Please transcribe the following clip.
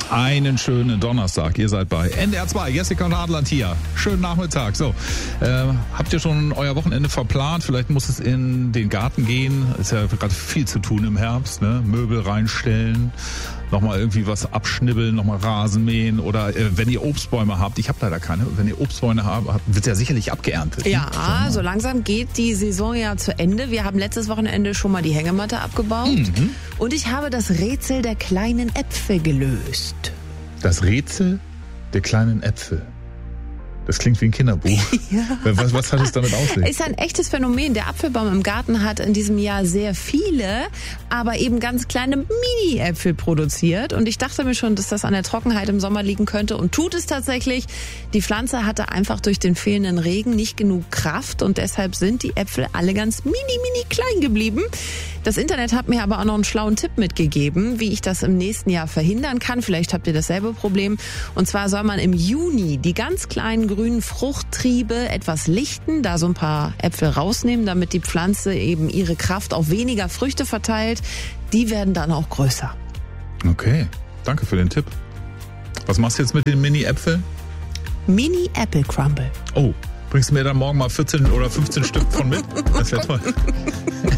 Einen schönen Donnerstag. Ihr seid bei NDR 2, Jessica und Adland hier. Schönen Nachmittag. So, habt ihr schon euer Wochenende verplant? Vielleicht muss es in den Garten gehen. Ist ja gerade viel zu tun im Herbst. Ne? Möbel reinstellen, nochmal irgendwie was abschnibbeln, nochmal Rasen mähen. Oder wenn ihr Obstbäume habt, ich habe leider keine, wenn ihr Obstbäume habt, wird ja sicherlich abgeerntet. Ja, so langsam geht die Saison ja zu Ende. Wir haben letztes Wochenende schon mal die Hängematte abgebaut. Und ich habe das Rätsel der kleinen Äpfel gelöst. Das Rätsel der kleinen Äpfel. Das klingt wie ein Kinderbuch. Ja. Was hat es damit auf sich? Ist ein echtes Phänomen. Der Apfelbaum im Garten hat in diesem Jahr sehr viele, aber eben ganz kleine Mini-Äpfel produziert. Und ich dachte mir schon, dass das an der Trockenheit im Sommer liegen könnte. Und tut es tatsächlich. Die Pflanze hatte einfach durch den fehlenden Regen nicht genug Kraft. Und deshalb sind die Äpfel alle ganz mini klein geblieben. Das Internet hat mir aber auch noch einen schlauen Tipp mitgegeben, wie ich das im nächsten Jahr verhindern kann. Vielleicht habt ihr dasselbe Problem. Und zwar soll man im Juni die ganz kleinen grünen Fruchttriebe etwas lichten, da so ein paar Äpfel rausnehmen, damit die Pflanze eben ihre Kraft auf weniger Früchte verteilt. Die werden dann auch größer. Okay, danke für den Tipp. Was machst du jetzt mit den Mini-Äpfeln? Mini-Apple-Crumble. Oh, bringst du mir dann morgen mal 14 oder 15 Stück von mit? Das wäre toll.